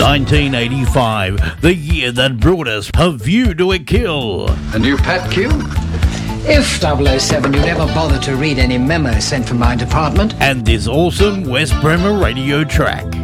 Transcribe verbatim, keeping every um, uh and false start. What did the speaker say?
nineteen eighty-five, the year that brought us A View to a Kill. A new pet Q? If double oh seven you'd ever bother to read any memos sent from my department. And this awesome West Bremer radio track.